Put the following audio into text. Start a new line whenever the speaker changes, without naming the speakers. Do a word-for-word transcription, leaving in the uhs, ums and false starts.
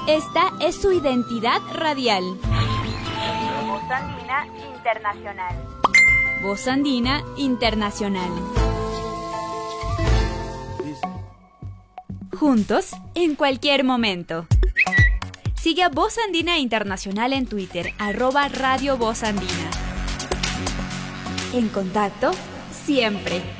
Esta es su identidad radial.
Voz Andina Internacional.
Voz Andina Internacional. Juntos en cualquier momento. Sigue a Voz Andina Internacional en Twitter, arroba Radio Voz Andina. En contacto siempre.